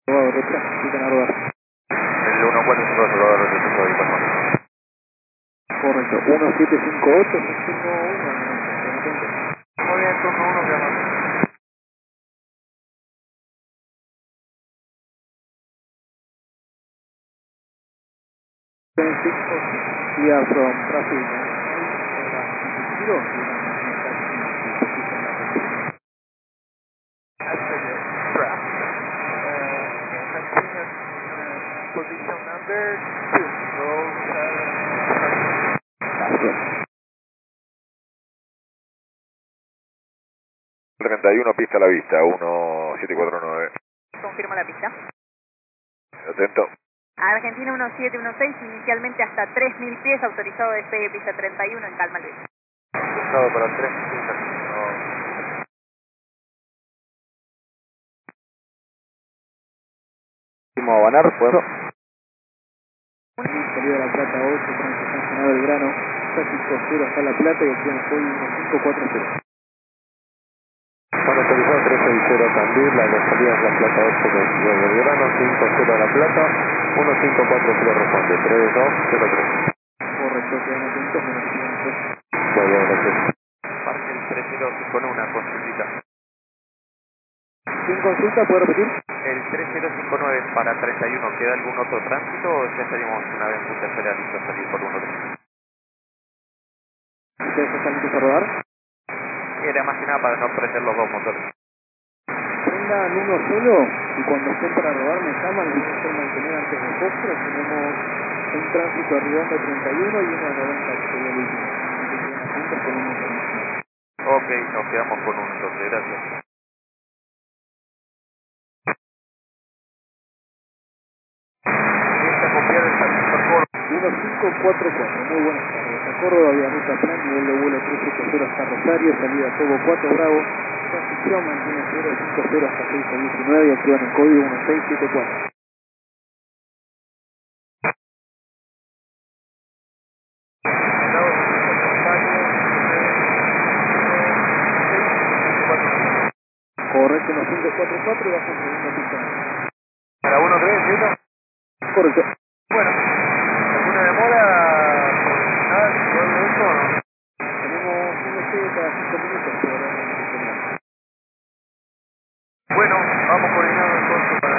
Rodado, retraso, indican a rodar. El 145 rodado, retraso de Palma. Correcto, 1758, turno 1. Muy bien, turno 1, que más. Yeah, from traffic. Position number 2. Roll 31, pista a la vista, 1749. Confirmo la pista. Atento. Argentina 1716, inicialmente hasta 3000 pies, autorizado despegue pista 31 en Calma Luis. Autorizado para 3, Último Banar, ¿puedo? Salida de La Plata 8, Transición General Belgrano, tráfico 0 hasta La Plata y acción hoy 1540. Bueno, autorizado 360 también, la salida es La Plata 8 de Ciudad de Belgrano, 50 La Plata, 1540 responde, 3203. Correcto, quedan atentos, menos 500. Muy bien, gracias. Marque el 30 con una consultita. ¿Sin consulta puedo repetir? El 3059 para 31, ¿queda algún otro tránsito o ya estaríamos una vez mucha espera listo a salir por 1-3? ¿Ustedes están listos a rodar? Era más que nada para no prender los dos motores. Prendan uno solo y cuando estén para rodar me llaman, les voy a hacer mantener antes de Fósforo. Tenemos un tránsito arribando a 31 y uno a 90 que sería el último. Así que quedan atentos con uno solo. Ok, nos quedamos con uno entonces, gracias. Esta copiar el tránsito Córdoba. 1544, muy buenas tardes. A Córdoba, vía ruta plan, nivel de vuelo 370 hasta Rosario, salida Togo 4 Bravo, transición mantiene 050 hasta 619 y activan el código 1674. Correcto, 1544 y bajan segunda pista. Para 1-3, ¿cierto? Correcto. Bueno, ¿alguna demora? ¿Nada? ¿Igual de eso o no? Tenemos un despegue cada 5 minutos por hora de Bueno, vamos coordinando entonces para...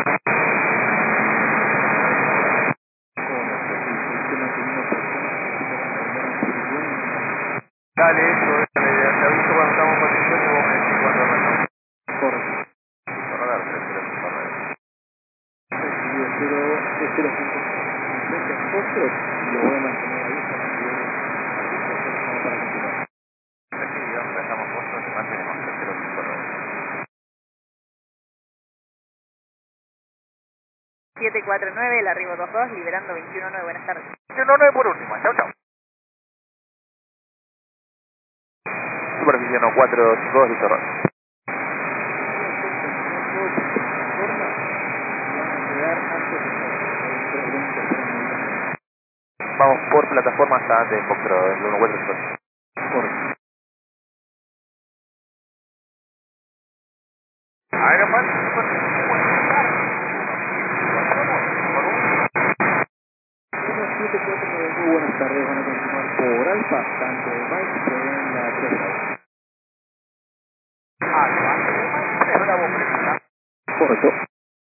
Dale, eso, dale, te aviso cuando estamos en posición y vos me decís cuando arrancamos. Correcto. Listo, radar, 3059. Recibido 0 frente a Fósforo y lo voy a mantener ahí hasta que llegue para continuar. Aquí, ya empezamos nosotros y mantenemos 3059. 749, el arribo 22, liberando 219, buenas tardes. 219 por última, chau chau. Superficie 1452, listo, radar. Vamos por plataforma hasta antes de Foxtrot, el 1-4